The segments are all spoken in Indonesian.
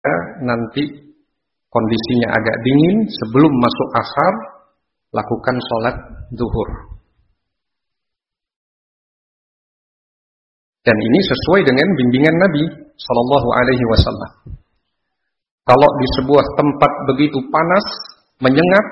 nanti kondisinya agak dingin, sebelum masuk asar, lakukan sholat zuhur. Dan ini sesuai dengan bimbingan Nabi Shallallahu Alaihi Wasallam. Kalau di sebuah tempat begitu panas, menyengat,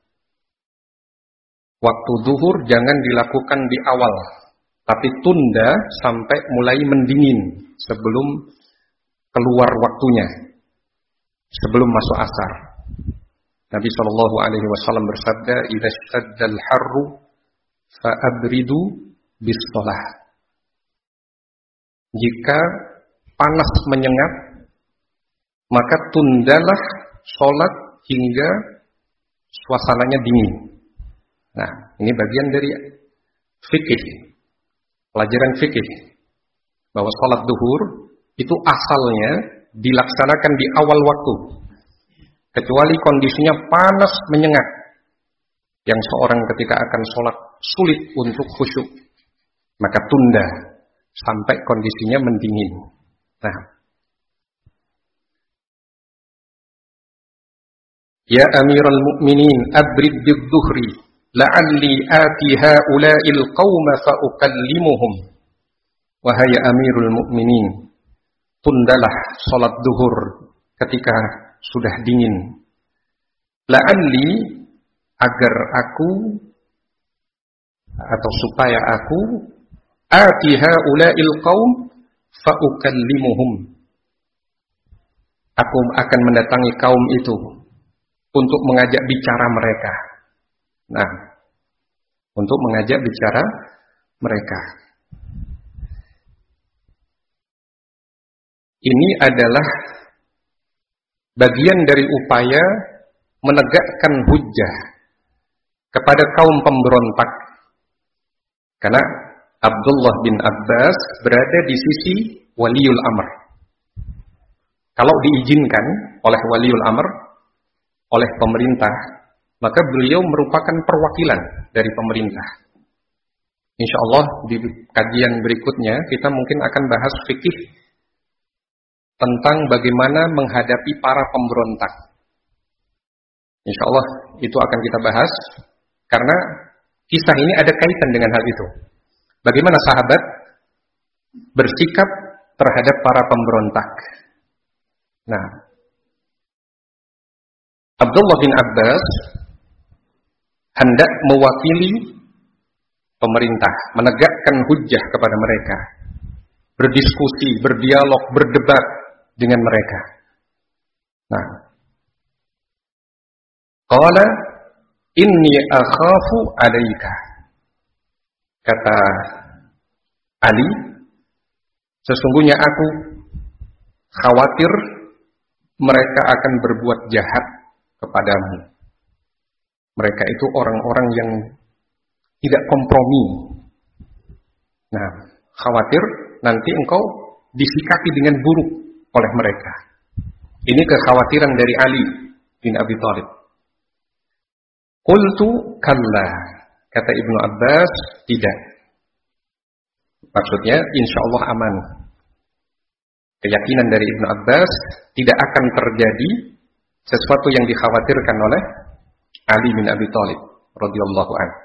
waktu zuhur jangan dilakukan di awal, tapi tunda sampai mulai mendingin sebelum keluar waktunya, sebelum masuk asar. Nabi Shallallahu Alaihi Wasallam bersabda, "Idza shtaddal harru fa'abridu bis-shalah." Jika panas menyengat, maka tundalah sholat hingga suasananya dingin. Nah, ini bagian dari fikih, pelajaran fikih, bahwa sholat duhur itu asalnya dilaksanakan di awal waktu, kecuali kondisinya panas menyengat, yang seorang ketika akan sholat sulit untuk khusyuk, maka tunda sampai kondisinya mendingin. Nah, ya Amirul Mukminin, abrid bidh-dhuhri la'alli ati ha'ula'il qauma fa ukallimuhum. Wahai Amirul Mukminin, tundalah salat duhur ketika sudah dingin. La'alli, agar aku atau supaya aku ati ha'ula'il qaum fa ukallimuhum. Aku akan mendatangi kaum itu untuk mengajak bicara mereka. Nah, untuk mengajak bicara mereka. Ini adalah bagian dari upaya menegakkan hujjah kepada kaum pemberontak. Karena Abdullah bin Abbas berada di sisi waliul amr. Kalau diizinkan oleh waliul amr, oleh pemerintah, maka beliau merupakan perwakilan dari pemerintah. Insya Allah di kajian berikutnya kita mungkin akan bahas fikih tentang bagaimana menghadapi para pemberontak. Insya Allah itu akan kita bahas, karena kisah ini ada kaitan dengan hal itu. Bagaimana sahabat bersikap terhadap para pemberontak. Nah, Abdullah bin Abbas hendak mewakili pemerintah, menegakkan hujjah kepada mereka, berdiskusi, berdialog, berdebat dengan mereka. Nah, qala inni akhafu alaika, kata Ali, sesungguhnya aku khawatir mereka akan berbuat jahat kepadamu. Mereka itu orang-orang yang tidak kompromi. Nah, khawatir nanti engkau disikapi dengan buruk oleh mereka. Ini kekhawatiran dari Ali bin Abi Thalib. Qultu kalla, kata Ibnu Abbas, tidak. Maksudnya insya Allah aman. Keyakinan dari Ibnu Abbas tidak akan terjadi sesuatu yang dikhawatirkan oleh Ali bin Abi Thalib radhiyallahu anhu.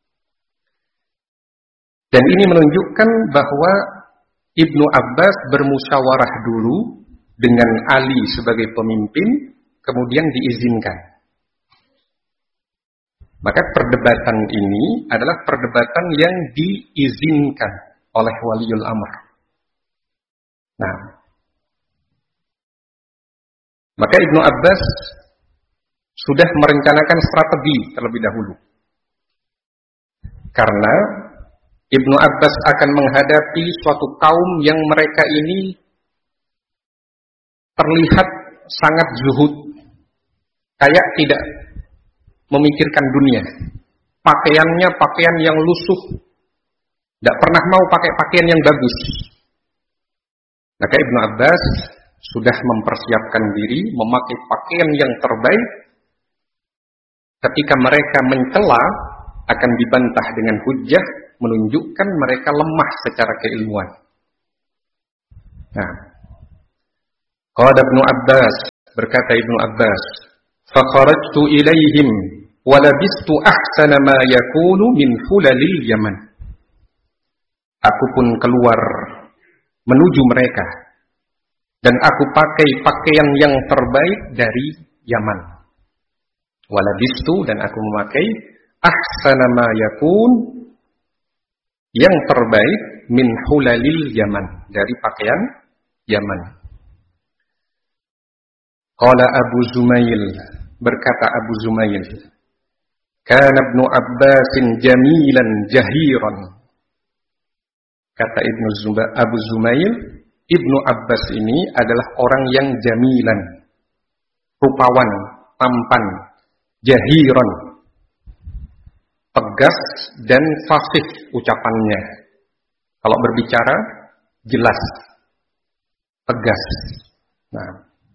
Dan ini menunjukkan bahwa Ibnu Abbas bermusyawarah dulu dengan Ali sebagai pemimpin, kemudian diizinkan. Maka perdebatan ini adalah perdebatan yang diizinkan oleh waliul amr. Nah, maka Ibnu Abbas sudah merencanakan strategi terlebih dahulu. Karena Ibnu Abbas akan menghadapi suatu kaum yang mereka ini terlihat sangat zuhud, kayak tidak memikirkan dunia. Pakaiannya pakaian yang lusuh, tidak pernah mau pakai pakaian yang bagus. Maka Ibnu Abbas sudah mempersiapkan diri memakai pakaian yang terbaik. Ketika mereka mencela, akan dibantah dengan hujjah, menunjukkan mereka lemah secara keilmuan. Nah, Qala Ibnu Abbas, berkata Ibnu Abbas, fa kharajtu ilaihim wa labistu ahsana ma yakunu min hulalil Yaman. Aku pun keluar menuju mereka dan aku pakai pakaian yang terbaik dari Yaman. Wa labistu, dan aku memakai ahsana ma yakun, yang terbaik min hulalil Yaman, dari pakaian Yaman. Qala Abu Zumail, berkata Abu Zumail, kana Ibnu Abbasin jamilan jahiran. Kata Abu Zumail, Ibnu Abbas ini adalah orang yang jamilan, rupawan, tampan, jahiran, tegas dan fasih ucapannya. Kalau berbicara jelas, tegas. Nah,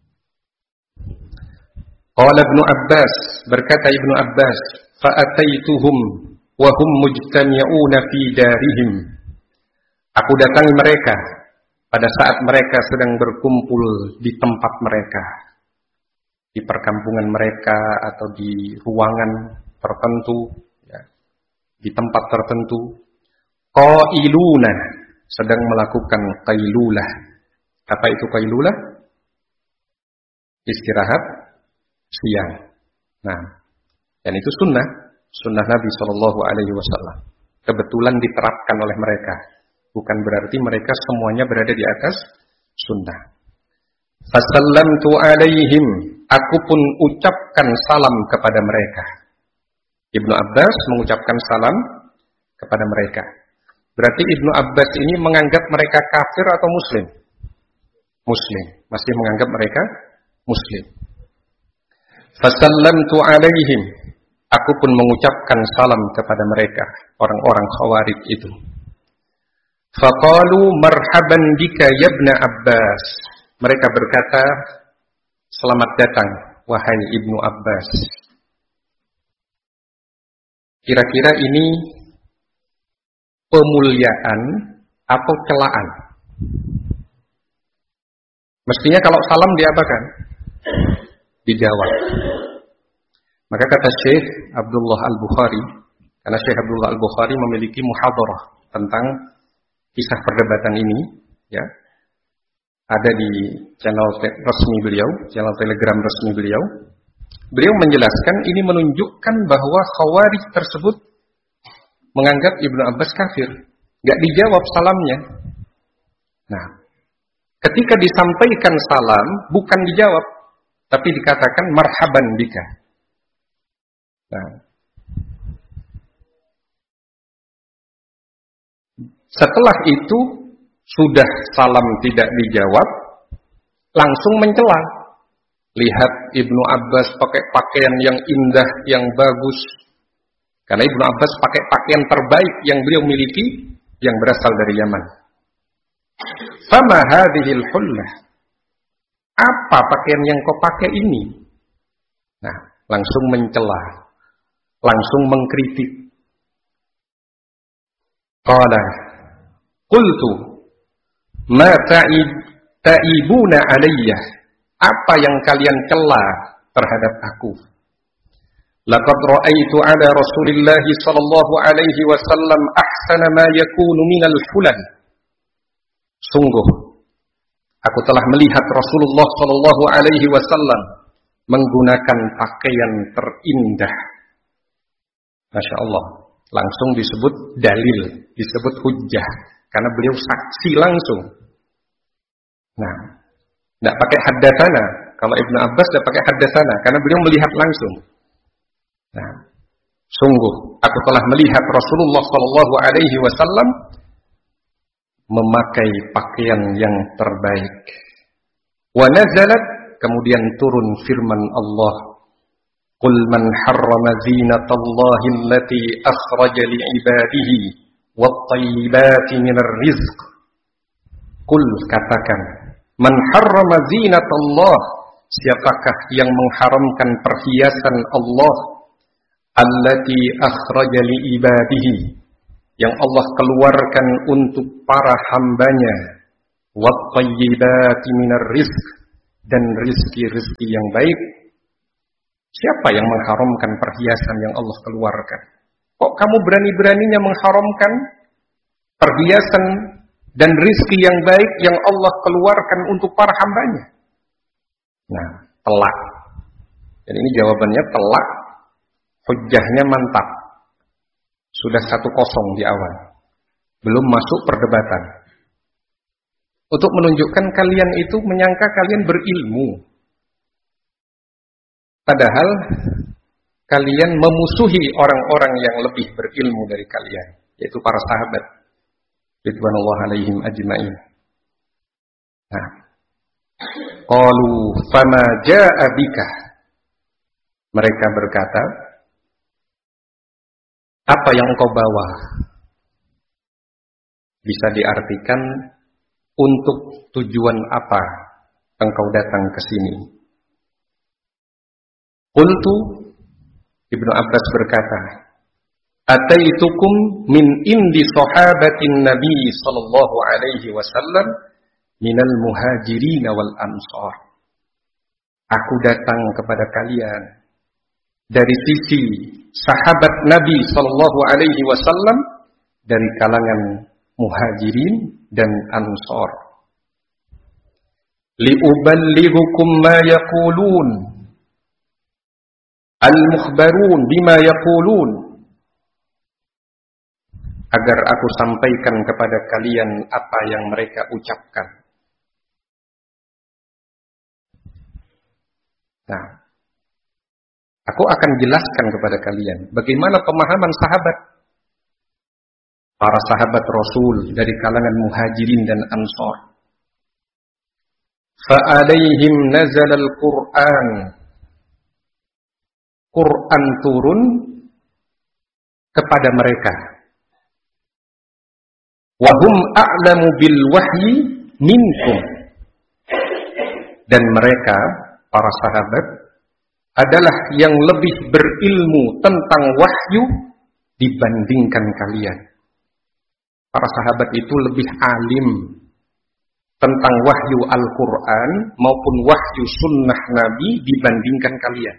qala Ibnu Abbas, berkata Ibnu Abbas, fa ataituhum wa hum mujtami'una fi darihim. Aku datangi mereka pada saat mereka sedang berkumpul di tempat mereka, di perkampungan mereka atau di ruangan tertentu, ya, di tempat tertentu. Qailuna, sedang melakukan qailulah. Apa itu qailulah? Istirahat siang. Nah, dan itu sunnah Nabi SAW. Kebetulan diterapkan oleh mereka. Bukan berarti mereka semuanya berada di atas sunnah. Fasallamtu alaihim, aku pun ucapkan salam kepada mereka. Ibnu Abbas mengucapkan salam kepada mereka. Berarti Ibnu Abbas ini menganggap mereka kafir atau muslim? Muslim, masih menganggap mereka muslim. Fasallamtu alaihim, aku pun mengucapkan salam kepada mereka, orang-orang Khawarij itu. Faqalu marhaban bika ya Ibnu Abbas. Mereka berkata, selamat datang wahai Ibnu Abbas. Kira-kira ini pemuliaan atau celaan? Mestinya kalau salam diapakan? Dijawab. Maka kata Syekh Abdullah Al-Bukhari, karena Syekh Abdullah Al-Bukhari memiliki muhadarah tentang kisah perdebatan ini, ya, ada di channel resmi beliau, channel Telegram resmi beliau. Beliau menjelaskan ini menunjukkan bahwa Khawarij tersebut menganggap Ibnu Abbas kafir, nggak dijawab salamnya. Nah, ketika disampaikan salam bukan dijawab, tapi dikatakan marhaban bika. Nah, setelah itu sudah salam tidak dijawab, langsung mencela. Lihat Ibnu Abbas pakai pakaian yang indah, yang bagus. Karena Ibnu Abbas pakai pakaian terbaik yang beliau miliki, yang berasal dari Yaman. Fama hadhil hullah. Apa pakaian yang kau pakai ini? Nah, langsung mencela, langsung mengkritik. Qala qultu ma ta'ibuna alayya, apa yang kalian cela terhadap aku? Laqad ra'aitu ala Rasulillah sallallahu alaihi wasallam ahsana ma yakunu minal hulal. Sungguh aku telah melihat Rasulullah sallallahu alaihi wasallam menggunakan pakaian terindah. Masya Allah, langsung disebut dalil, disebut hujjah. Karena beliau saksi langsung. Nah, tidak pakai haddatsana. Kalau Ibnu Abbas tidak pakai haddatsana, karena beliau melihat langsung. Nah, sungguh aku telah melihat Rasulullah Shallallahu Alaihi Wasallam memakai pakaian yang terbaik. Wa nazalat, kemudian turun firman Allah. Qul man harrama zinatallahi allati akhraja li'ibadihi wat-tayyibati minar rizq. Qul, katakan, man harrama zinatallah, siapakah yang mengharamkan perhiasan Allah allati akhraja li'ibadihi, yang Allah keluarkan untuk para hambanya, wat-tayyibati minar rizq, dan rizki-rizki yang baik. Siapa yang mengharamkan perhiasan yang Allah keluarkan? Kok kamu berani-beraninya mengharamkan perhiasan dan rizki yang baik yang Allah keluarkan untuk para hambanya? Nah, telak. Dan ini jawabannya telak. Hujjahnya mantap. Sudah 1-0 di awal. Belum masuk perdebatan. Untuk menunjukkan kalian itu menyangka kalian berilmu. Padahal kalian memusuhi orang-orang yang lebih berilmu dari kalian, yaitu para sahabat ridwanullah alaihim ajma'in. Nah, qalu fama jaa'a bika. Mereka berkata, apa yang engkau bawa? Bisa diartikan untuk tujuan apa engkau datang ke sini? Qultu, Ibnu Abbas berkata, ataitukum min indi sahabatin Nabi sallallahu alaihi wasallam minal muhajirin wal ansar. Aku datang kepada kalian dari sisi sahabat Nabi sallallahu alaihi wasallam dari kalangan muhajirin dan ansar. Liuballighukum ma yaqulun al-mukhbarun bima yaqulun, agar aku sampaikan kepada kalian apa yang mereka ucapkan. Nah, aku akan jelaskan kepada kalian bagaimana pemahaman sahabat, para sahabat Rasul dari kalangan muhajirin dan ansar. Fa'alaihim nazal al-Qur'an. Quran turun kepada mereka. Wahum a'lamu bil wahyi minkum. Dan mereka, para sahabat, adalah yang lebih berilmu tentang wahyu dibandingkan kalian. Para sahabat itu lebih alim tentang wahyu Al-Quran maupun wahyu sunnah Nabi dibandingkan kalian.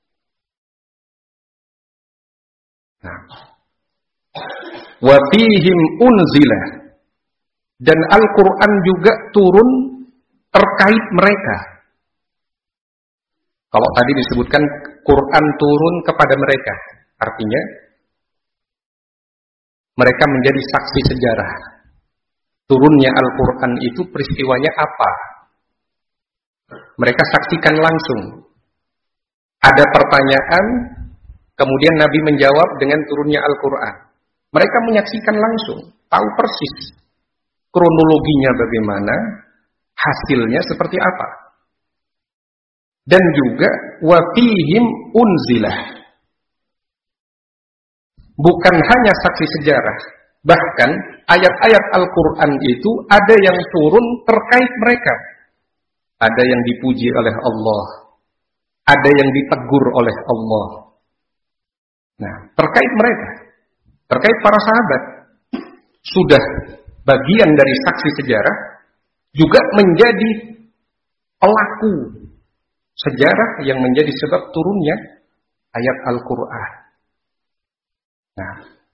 Nah, wa fihim unzila, dan Al-Quran juga turun terkait mereka. Kalau tadi disebutkan Quran turun kepada mereka, artinya mereka menjadi saksi sejarah. Turunnya Al-Quran itu peristiwanya apa? Mereka saksikan langsung. Ada pertanyaan, kemudian Nabi menjawab dengan turunnya Al-Quran. Mereka menyaksikan langsung, tahu persis kronologinya bagaimana, hasilnya seperti apa. Dan juga wa fihim unzilah. Bukan hanya saksi sejarah, bahkan ayat-ayat Al-Quran itu ada yang turun terkait mereka. Ada yang dipuji oleh Allah, ada yang ditegur oleh Allah. Nah, terkait mereka, terkait para sahabat, sudah bagian dari saksi sejarah, juga menjadi pelaku sejarah yang menjadi sebab turunnya ayat Al-Quran. Nah,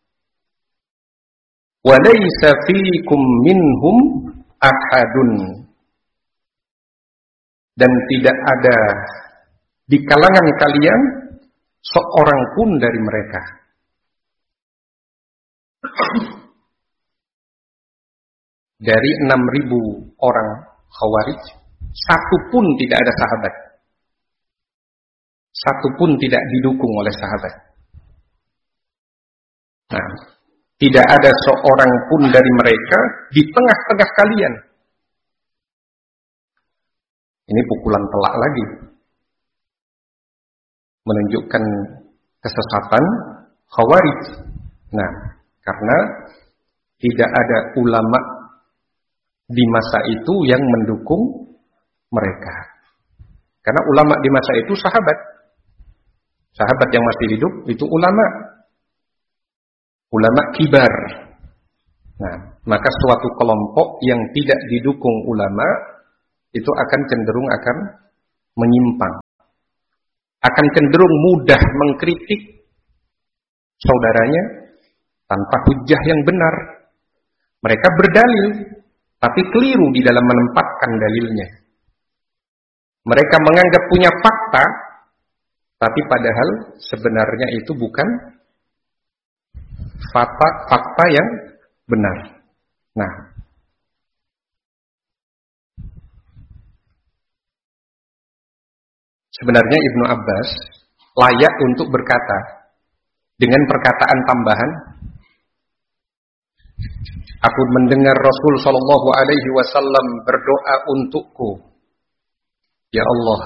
walaysa fiikum minhum ahadun, dan tidak ada di kalangan kalian seorang pun dari mereka. Dari 6.000 orang Khawarij, satu pun tidak ada sahabat. Satu pun tidak didukung oleh sahabat. Nah, tidak ada seorang pun dari mereka di tengah-tengah kalian. Ini pukulan telak lagi. Menunjukkan kesesatan Khawarij. Nah, karena tidak ada ulama di masa itu yang mendukung mereka. Karena ulama di masa itu sahabat. Sahabat yang masih hidup itu ulama. Ulama kibar. Nah, maka suatu kelompok yang tidak didukung ulama itu akan cenderung akan menyimpang, akan cenderung mudah mengkritik saudaranya tanpa hujjah yang benar. Mereka berdalil, tapi keliru di dalam menempatkan dalilnya. Mereka menganggap punya fakta, tapi padahal sebenarnya itu bukan fakta yang benar. Nah, sebenarnya Ibnu Abbas layak untuk berkata dengan perkataan tambahan, aku mendengar Rasul sallallahu alaihi wasallam berdoa untukku, ya Allah,